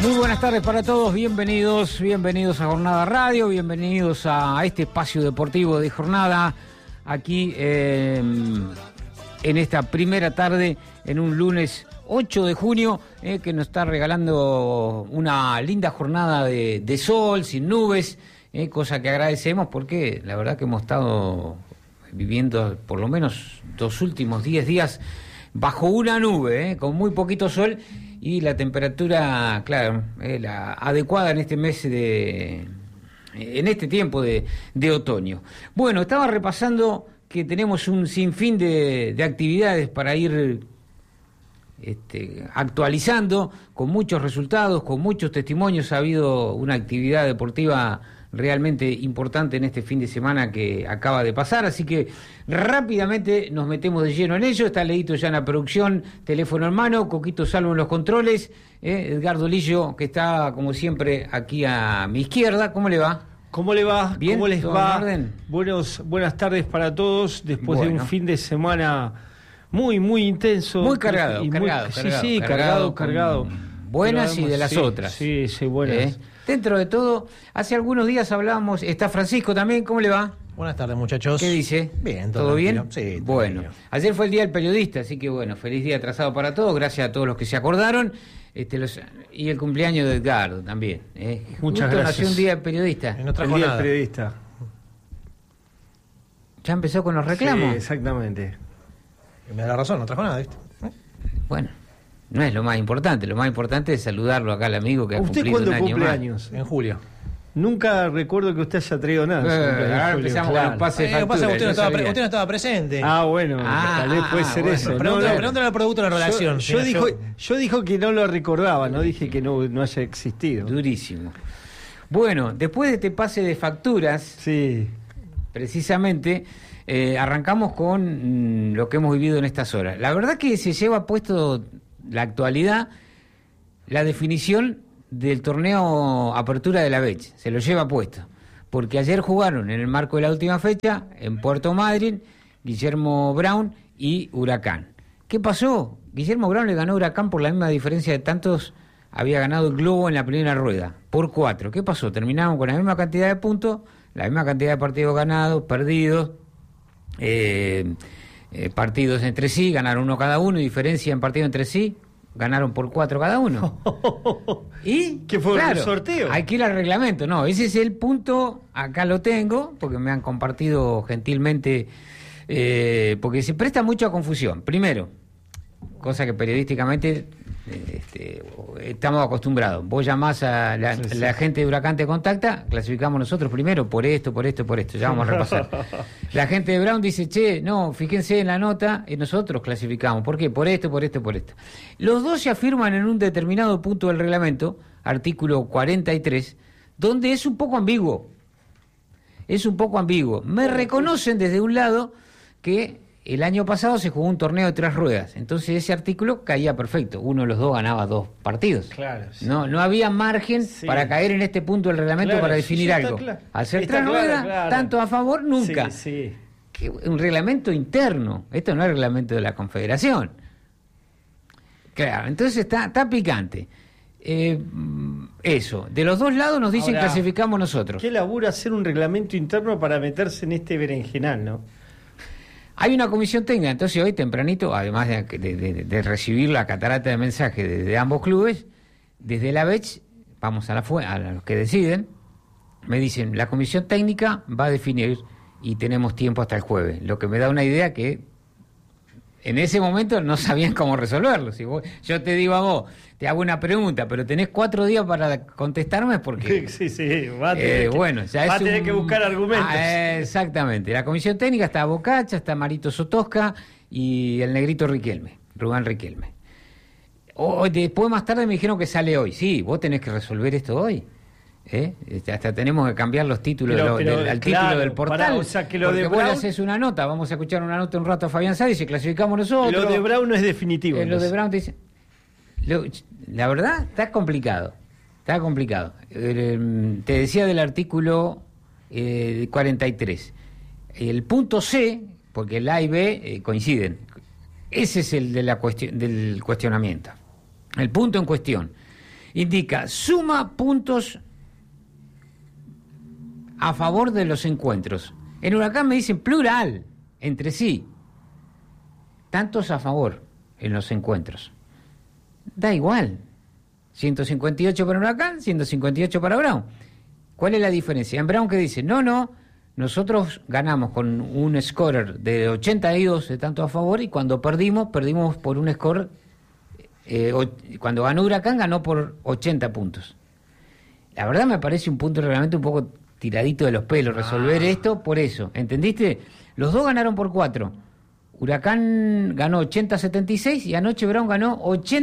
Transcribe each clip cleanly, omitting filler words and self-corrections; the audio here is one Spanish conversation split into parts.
Muy buenas tardes para todos, bienvenidos a Jornada Radio, bienvenidos a este espacio deportivo de Jornada, aquí en esta primera tarde, en un lunes 8 de junio, que nos está regalando una linda jornada de sol, sin nubes, cosa que agradecemos porque la verdad que hemos estado viviendo por lo menos los últimos 10 días bajo una nube, con muy poquito sol y la temperatura, claro, la adecuada en este mes en este tiempo de otoño. Bueno, estaba repasando que tenemos un sinfín de actividades para ir actualizando, con muchos resultados, con muchos testimonios. Ha habido una actividad deportiva realmente importante en este fin de semana que acaba de pasar, así que rápidamente nos metemos de lleno en ello. Está Leito ya en la producción, teléfono en mano, Coquito Salvo en los controles, Edgardo Lillo, que está como siempre aquí a mi izquierda. ¿Cómo le va? ¿Cómo le va? ¿Bien? ¿Cómo les va? ¿En orden? Buenas tardes para todos, después de un fin de semana muy intenso. Muy cargado, cargado. Buenas y de las otras. Sí, buenas. Dentro de todo, hace algunos días hablábamos, está Francisco también, ¿cómo le va? Buenas tardes, muchachos. ¿Qué dice? Bien, ¿todo bien? Sí, todo bueno, bien. Ayer fue el Día del Periodista, así que bueno, feliz día atrasado para todos, gracias a todos los que se acordaron, y el cumpleaños de Edgardo también. Muchas Justo gracias. Nació un Día del Periodista. En otra El día del jornada. periodista. ¿Ya empezó con los reclamos? Sí, exactamente. Me da la razón, otra jornada, ¿viste? Bueno, no es lo más importante es saludarlo acá al amigo que ha ¿Usted cumplido un cuándo año cumple más. años? En julio. Nunca recuerdo que usted haya traído nada. Ahora empezamos con los pases de Lo que pasa es que factura, usted no estaba presente. Bueno, tal vez puede ser bueno. eso. Pregúntale al producto de la redacción. Yo dijo que no lo recordaba, no dije que no haya existido. Durísimo. Bueno, después de este pase de facturas, Sí. precisamente, arrancamos con lo que hemos vivido en estas horas. La verdad que se lleva puesto la actualidad, la definición del torneo Apertura de la BECH, se lo lleva puesto, porque ayer jugaron en el marco de la última fecha en Puerto Madryn, Guillermo Brown y Huracán. ¿Qué pasó? Guillermo Brown le ganó a Huracán por la misma diferencia de tantos, había ganado el Globo en la primera rueda, por 4. ¿Qué pasó? Terminaron con la misma cantidad de puntos, la misma cantidad de partidos ganados, perdidos, partidos entre sí, ganaron uno cada uno, y diferencia en partidos entre sí, ganaron por 4 cada uno. ¿Y? ¿Qué fue, claro, un sorteo? hay que ir al reglamento. No, ese es el punto, acá lo tengo, porque me han compartido gentilmente, porque se presta mucho a confusión. Primero, cosa que periodísticamente estamos acostumbrados. Vos llamás a la gente de Huracán, te contacta, clasificamos nosotros primero por esto, ya vamos a repasar. La gente de Brown dice, che, no, fíjense en la nota, y nosotros clasificamos. ¿Por qué? Por esto. Los dos se afirman en un determinado punto del reglamento, artículo 43, donde es un poco ambiguo. Me reconocen desde un lado que el año pasado se jugó un torneo de 3 ruedas, entonces ese artículo caía perfecto. Uno de los dos ganaba 2 partidos. Claro, sí. No había margen para caer en este punto del reglamento, para definir algo. Al ser 3 ruedas, tanto a favor, nunca. Sí. Que un reglamento interno, esto no es el reglamento de la Confederación. Claro, entonces está picante. Eso, de los dos lados nos dicen Ahora, clasificamos nosotros. ¿Qué labura hacer un reglamento interno para meterse en este berenjenal, no? Hay una comisión técnica, entonces hoy tempranito, además de recibir la catarata de mensajes de ambos clubes, desde la BECH, vamos a los que deciden, me dicen, la comisión técnica va a definir y tenemos tiempo hasta el jueves, lo que me da una idea que en ese momento no sabían cómo resolverlo. Si yo te digo a vos, te hago una pregunta, pero tenés 4 días para contestarme, porque Sí, va a tener que buscar argumentos. Exactamente. La comisión técnica está Bocacha, está Marito Sotosca y el negrito Rubén Riquelme. Después, más tarde, me dijeron que sale hoy. Sí, vos tenés que resolver esto hoy. Hasta tenemos que cambiar los títulos al título del portal. O sea, que lo porque de vos Brown, le haces una nota, vamos a escuchar una nota un rato a Fabián Sá, dice clasificamos nosotros. lo de Brown no es definitivo. Lo de Brown te dice. La verdad, está complicado. Te decía del artículo 43. El punto C, porque el A y B coinciden. Ese es el de del cuestionamiento. El punto en cuestión indica suma puntos a favor de los encuentros. En Huracán me dicen plural, entre sí. Tantos a favor en los encuentros. Da igual. 158 para Huracán, 158 para Brown. ¿Cuál es la diferencia? En Brown que dice, no, nosotros ganamos con un scorer de 82 de tanto a favor y cuando perdimos por un score, cuando ganó Huracán ganó por 80 puntos. La verdad me parece un punto de reglamento un poco tiradito de los pelos resolver esto por eso, ¿entendiste? Los dos ganaron por 4. Huracán ganó 80-76 y anoche Brown ganó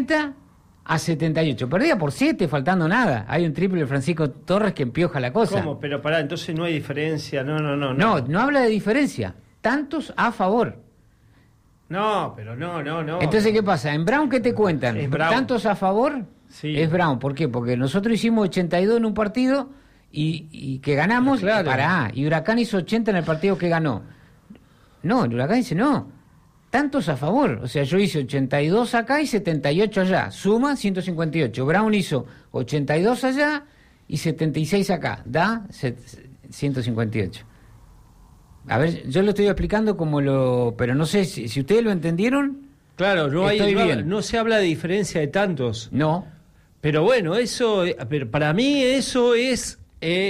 80-78. Perdía por 7, faltando nada. Hay un triple de Francisco Torres que empioja la cosa. ¿Cómo? Pero pará, entonces no hay diferencia. No. No habla de diferencia. Tantos a favor. No, pero no. Entonces, ¿qué pasa? ¿En Brown qué te cuentan? Es Brown. ¿Tantos a favor? Sí. Es Brown. ¿Por qué? Porque nosotros hicimos 82 en un partido y que ganamos claro. Y Huracán hizo 80 en el partido que ganó. No, el Huracán dice no. Tantos a favor. O sea, yo hice 82 acá y 78 allá. Suma 158. Brown hizo 82 allá y 76 acá. Da 158. A ver, yo lo estoy explicando pero no sé si ustedes lo entendieron. Claro, no se habla de diferencia de tantos. No. Pero bueno, pero para mí eso es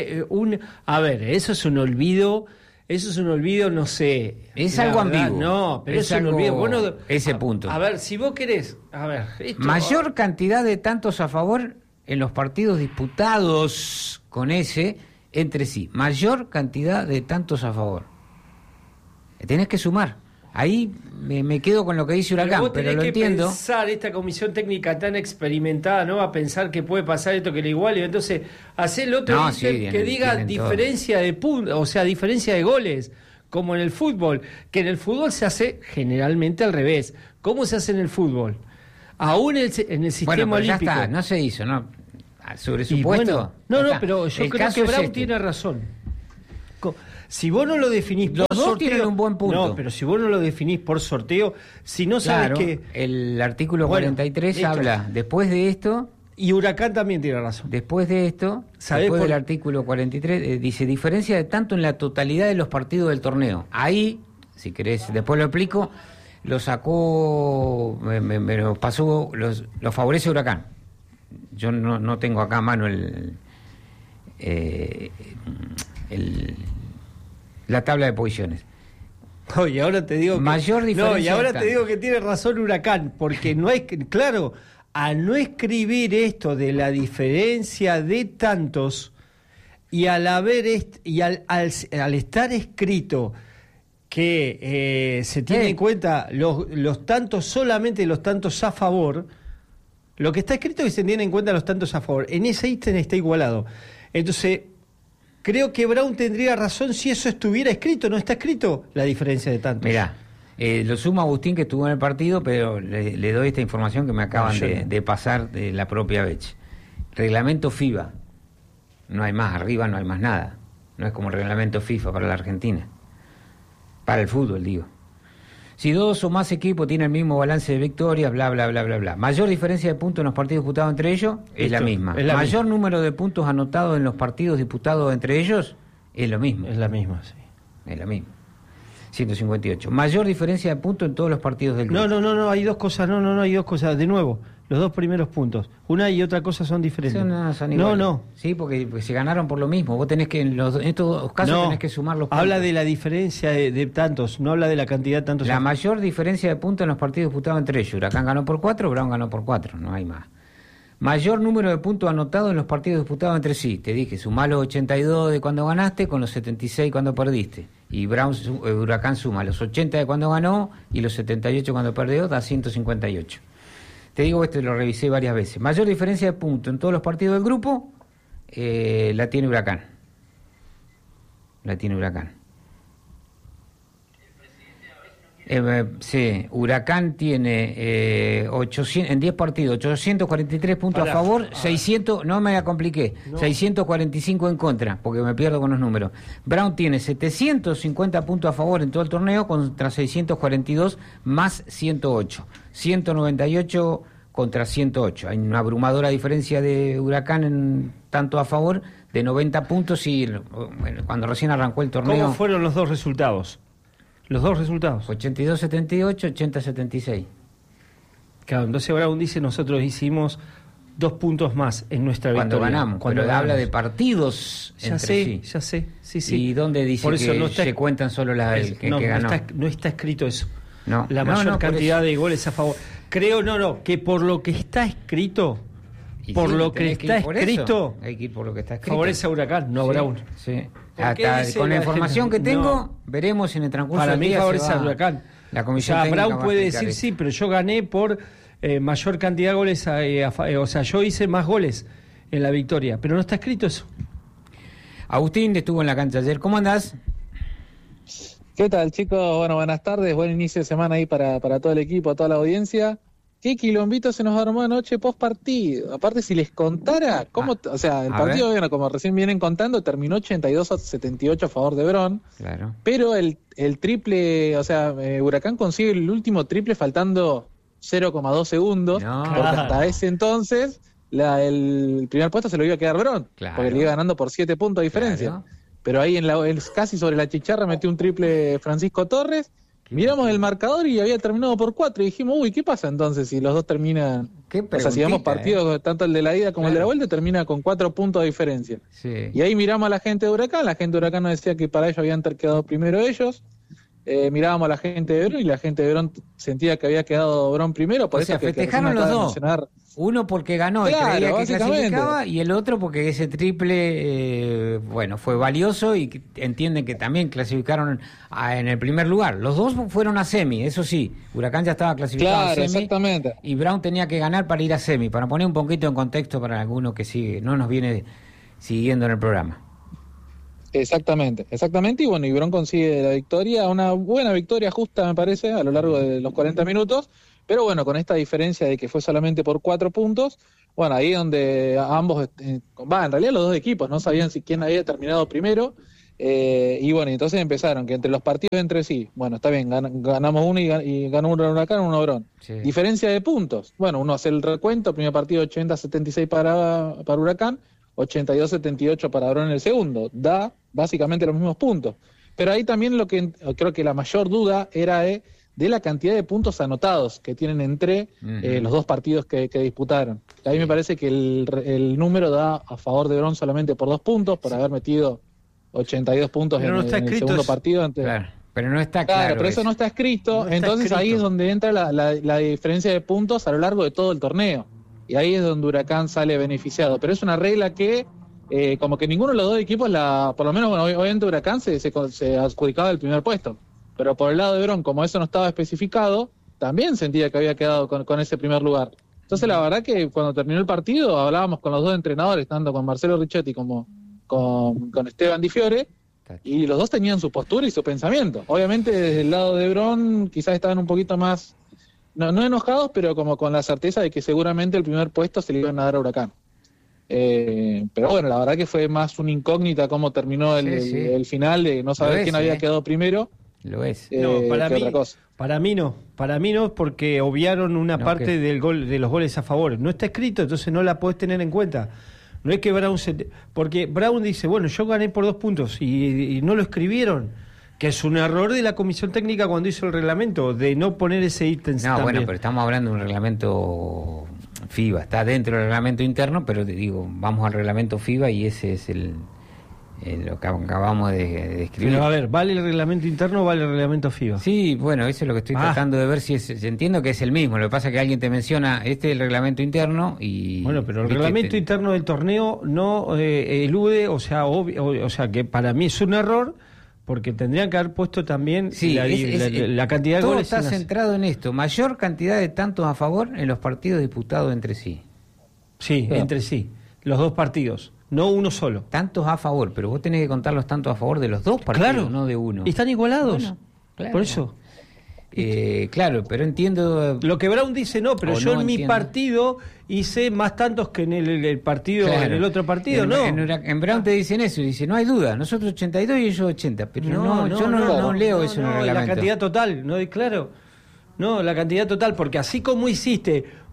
eso es un olvido. Eso es un olvido, no sé. Es algo ambiguo. No, pero es un olvido. Bueno, ese punto. A ver, si vos querés. A ver. Mayor cantidad de tantos a favor en los partidos disputados con entre sí. Mayor cantidad de tantos a favor. Tenés que sumar. Ahí me quedo con lo que dice Huracán, pero lo entiendo. Pensar, esta comisión técnica tan experimentada no va a pensar que puede pasar esto que le iguale, entonces hacer el otro que diga diferencia de puntos, o sea, diferencia de goles, como en el fútbol, que en el fútbol se hace generalmente al revés. ¿Cómo se hace en el fútbol? Aún en el sistema olímpico. Ya está, no se hizo, ¿no? Sobre supuesto. Bueno, pero yo creo que Brown tiene razón. Si vos no lo definís por sorteo, dos tienen un buen punto. No, pero si vos no lo definís por sorteo, si no sabes que el artículo 43 habla después de esto. Y Huracán también tiene razón. Después de esto, después del artículo 43, dice diferencia de tanto en la totalidad de los partidos del torneo. Ahí, si querés, después lo explico, lo sacó, me lo pasó, lo favorece Huracán. Yo no tengo acá a mano la tabla de posiciones. Oye, ahora te digo mayor diferencia. No, y ahora te digo que tiene razón Huracán, porque no hay, claro, al no escribir esto de la diferencia de tantos y al estar escrito que se tiene en cuenta los tantos, solamente los tantos a favor, lo que está escrito es que se tiene en cuenta los tantos a favor. En ese ítem está igualado. Entonces, creo que Brown tendría razón si eso estuviera escrito. ¿No está escrito la diferencia de tantos? Mirá, lo suma Agustín, que estuvo en el partido, pero le doy esta información que me acaban de pasar de la propia Bech. Reglamento FIBA. No hay más, arriba no hay más nada. No es como el reglamento FIFA para la Argentina. Para el fútbol, digo. Si dos o más equipos tienen el mismo balance de victorias, bla, bla, bla, bla, bla. Mayor diferencia de puntos en los partidos disputados entre ellos, es la misma. Mayor número de puntos anotados en los partidos disputados entre ellos, es lo mismo. Es la misma, sí. Es la misma. 158. Mayor diferencia de puntos en todos los partidos del grupo. No, hay dos cosas, hay dos cosas. De nuevo, los dos primeros puntos. Una y otra cosa son diferentes. Son iguales. Sí, porque se ganaron por lo mismo. Vos tenés que, en estos dos casos tenés que sumar los puntos. Habla de la diferencia de tantos, no habla de la cantidad de tantos. La mayor diferencia de puntos en los partidos disputados entre ellos. Huracán ganó por 4, Brown ganó por 4, no hay más. Mayor número de puntos anotados en los partidos disputados entre sí. Te dije, sumá los 82 de cuando ganaste con los 76 cuando perdiste. Y Huracán suma los 80 de cuando ganó y los 78 cuando perdió, da 158. Te digo, esto lo revisé varias veces. Mayor diferencia de puntos en todos los partidos del grupo, la tiene Huracán. Sí, Huracán tiene 800, en 10 partidos, 843 puntos a favor, 600, no me la compliqué, 645 en contra, porque me pierdo con los números. Brown tiene 750 puntos a favor en todo el torneo contra 642 más 108. 198 contra 108. Hay una abrumadora diferencia de Huracán en tanto a favor de 90 puntos y bueno, cuando recién arrancó el torneo... ¿Cómo fueron los dos resultados? 82-78, 80-76. Claro, entonces Brown dice, nosotros hicimos 2 puntos más en nuestra cuando victoria. Ganamos, cuando pero ganamos. habla de partidos Ya entre sé, sí. ya sé, sí. ¿Y dónde dice Por eso que no está, se cuentan solo el que ganó? No está escrito eso. No, la mayor por cantidad eso. de goles a favor. Creo, que por lo que está escrito, Y por sí, lo que tenés está ir por escrito, eso. Hay que ir por lo que está escrito. favorece a Huracán, no a Sí, Brown. Sí. ¿Por qué Hasta dice con la la información gente? que tengo, No. veremos en el transcurso Para del mí día. favorece se va- a Huracán. La O comisión sea, técnica Brown va a puede explicar decir esto. sí, pero yo gané por mayor cantidad de goles. O sea, yo hice más goles en la victoria, pero no está escrito eso. Agustín estuvo en la cancha ayer. ¿Cómo andás? ¿Qué tal, chicos? Bueno, buenas tardes, buen inicio de semana ahí para todo el equipo, toda la audiencia. ¿Qué quilombito se nos armó anoche post partido? Aparte, si les contara cómo, o sea, el a partido, ver. bueno, como recién vienen contando, terminó 82-78 a favor de Bron, Claro. pero el triple, o sea, Huracán consigue el último triple faltando 0,2 segundos, No. porque hasta ese entonces el primer puesto se lo iba a quedar Bron, Claro. porque le iba ganando por 7 puntos de diferencia. Claro. Pero ahí casi sobre la chicharra metió un triple Francisco Torres. Miramos el marcador y había terminado por 4 y dijimos, uy, ¿qué pasa entonces si los dos terminan? Qué O sea, si damos preguntita, partidos, tanto el de la ida como el de la Claro. vuelta, termina con 4 puntos de diferencia. Sí. Y ahí miramos a la gente de Huracán, la gente de Huracán nos decía que para ellos habían quedado primero ellos. Mirábamos a la gente de Bron y la gente de Bron sentía que había quedado Bron primero, por O eso sea, que festejaron recién los acaba de dos. mencionar. Uno porque ganó y Claro, creía que básicamente. clasificaba, y el otro porque ese triple, bueno, fue valioso y que entienden que también clasificaron en el primer lugar. Los dos fueron a semi, eso sí. Huracán ya estaba clasificado Claro, a semi. exactamente. Y Brown tenía que ganar para ir a semi, para poner un poquito en contexto para alguno que sigue, no nos viene siguiendo en el programa. Exactamente, y bueno, y Bron consigue la victoria, una buena victoria justa me parece, a lo largo de los 40 minutos, pero bueno, con esta diferencia de que fue solamente por 4 puntos, bueno, ahí donde ambos, en realidad los dos equipos no sabían si quién había terminado primero, y bueno, entonces empezaron, que entre los partidos entre sí, bueno, está bien, ganamos uno y ganó uno Huracán, uno Bron. Sí. Diferencia de puntos, bueno, uno hace el recuento, primer partido 80-76 para Huracán, 82-78 para Bron en el segundo, da básicamente los mismos puntos. Pero ahí también lo que creo que la mayor duda era de la cantidad de puntos anotados que tienen entre los dos partidos que disputaron. Ahí me parece que el número da a favor de Bron solamente por 2 puntos, por haber metido 82 puntos Pero no está en el escrito segundo eso. partido. Claro, pero no está Claro, claro. pero eso no está escrito, No está entonces ahí escrito. es donde entra la diferencia de puntos a lo largo de todo el torneo. Y ahí es donde Huracán sale beneficiado. Pero es una regla que, como que ninguno de los dos equipos, por lo menos, bueno, obviamente Huracán se adjudicaba el primer puesto. Pero por el lado de Bron, como eso no estaba especificado, también sentía que había quedado con ese primer lugar. Entonces la verdad que cuando terminó el partido hablábamos con los dos entrenadores, tanto con Marcelo Richetti como con Esteban Di Fiore, y los dos tenían su postura y su pensamiento. Obviamente desde el lado de Bron quizás estaban un poquito más, no enojados, pero como con la certeza de que seguramente el primer puesto se le iban a dar a Huracán. Pero bueno, la verdad que fue más una incógnita cómo terminó el final, de no saber quién había quedado primero. Lo es. No, para que mí, otra cosa. para mí no, porque obviaron una No, parte ¿qué? del gol, de los goles a favor. No está escrito, entonces no la podés tener en cuenta. No es que Brown porque Brown dice, bueno, yo gané por 2 puntos y no lo escribieron, que es un error de la comisión técnica cuando hizo el reglamento, de no poner ese ítem. No, también. bueno, pero estamos hablando de un reglamento FIBA, está dentro del reglamento interno, pero te digo, vamos al reglamento FIBA y ese es lo que acabamos de escribir. Pero a ver, ¿vale el reglamento interno o vale el reglamento FIBA? Sí, bueno, eso es lo que estoy tratando de ver si entiendo que es el mismo. Lo que pasa es que alguien te menciona, este es el reglamento interno y... Bueno, pero el ¿viste? reglamento interno del torneo no elude, o sea que para mí es un error, porque tendrían que haber puesto también Sí, la cantidad de todo goles. está centrado en esto, mayor cantidad de tantos a favor en los partidos disputados entre sí. Sí, Claro. entre sí, los dos partidos, no uno solo. Tantos a favor, pero vos tenés que contar los tantos a favor de los dos partidos, Claro, no de uno. y están igualados, Bueno, claro. por eso. Claro, pero entiendo... Lo que Brown dice no, pero O yo no en mi entiendo. partido hice más tantos que en el partido, Claro. en el otro partido, en, no. En Brown te dicen eso, dice, no hay duda, nosotros 82 y ellos 80, pero yo no leo eso en el la reglamento. cantidad total, no, claro, no, la cantidad total, porque así como hiciste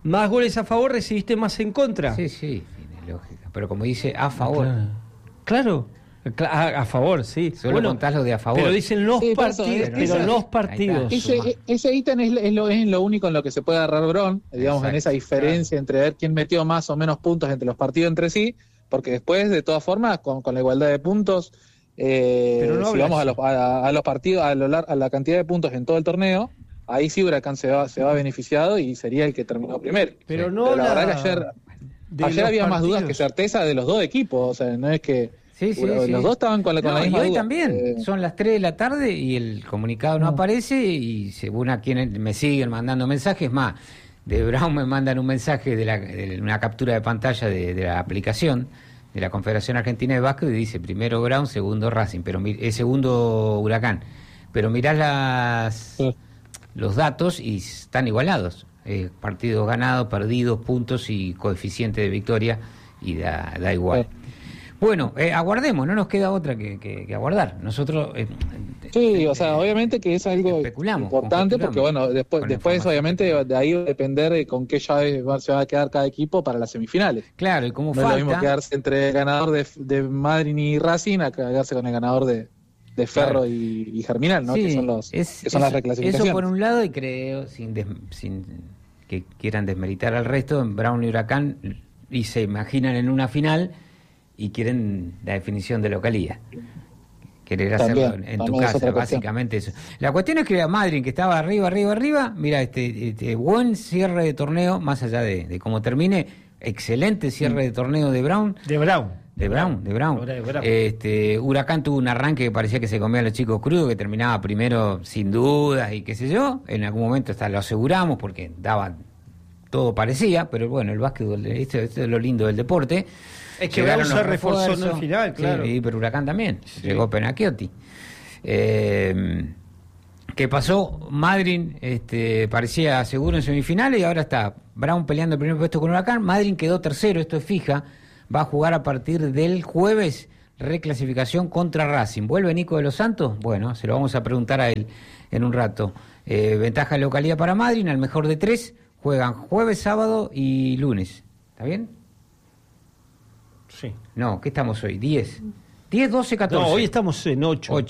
más goles a favor, recibiste más en contra. Sí, tiene lógica. Pero como dice, a favor. Claro. A favor, sí. Solo contás lo de a favor. Pero dicen los Sí, partidos. Pero los partidos. Ese ítem es lo único en lo que se puede agarrar Brown, digamos, Exacto. en esa diferencia entre ver quién metió más o menos puntos entre los partidos entre sí, porque después, de todas formas, con la igualdad de puntos, no si vamos hablas. a los partidos, a la cantidad de puntos en todo el torneo, ahí sí Huracán se va beneficiado y sería el que terminó primero. Pero Sí. no Pero la habla verdad que de ayer los había más dudas partidos. que certeza de los dos equipos, o sea, no es que Sí. los dos estaban con la No, misma y hoy duda. también, son las 3 de la tarde y el comunicado no aparece y según a quienes me siguen mandando mensajes, más, de Brown me mandan un mensaje de una captura de pantalla de la aplicación de la Confederación Argentina de Básquet y dice primero Brown, segundo Racing, pero segundo Huracán. Pero mirás los datos y están igualados. Partidos ganados, perdidos, puntos y coeficiente de victoria y da igual. Bueno, aguardemos, no nos queda otra que aguardar. Nosotros... Sí, o sea, obviamente que es algo especulamos, importante porque, bueno, después información. obviamente, de ahí va a depender de con qué llave se va a quedar cada equipo para las semifinales. Claro, y como No es lo mismo falta... quedarse entre el ganador de Madrid y Racing a quedarse con el ganador de Ferro Claro. y Germinal, ¿no? Sí, que son las reclasificaciones. Eso por un lado, y creo, sin que quieran desmeritar al resto, en Brown y Huracán, y se imaginan en una final y quieren la definición de localía. Querer hacerlo en tu también es casa, otra cuestión. básicamente eso. La cuestión es que a Madrid, que estaba arriba, mira, este buen cierre de torneo, más allá de cómo termine, excelente cierre de torneo de Brown. De Brown. De Brown. Huracán tuvo un arranque que parecía que se comía a los chicos crudos, que terminaba primero sin dudas y qué sé yo. En algún momento hasta lo aseguramos porque todo parecía, pero bueno, el básquetbol, esto es lo lindo del deporte. Es que Llegaron Brown se los reforzó en el refuerzos. final, claro. Sí, pero Huracán también. Sí. Llegó Penacchiotti. ¿Qué pasó? Madryn parecía seguro en semifinales y ahora está Brown peleando el primer puesto con Huracán. Madryn quedó tercero, esto es fija. Va a jugar a partir del jueves reclasificación contra Racing. ¿Vuelve Nico de los Santos? Bueno, se lo vamos a preguntar a él en un rato. Ventaja de localidad para Madryn, al mejor de 3. Juegan jueves, sábado y lunes. ¿Está bien? Sí. No, ¿qué estamos hoy? 10. 10, 12, 14. No, hoy estamos en 8.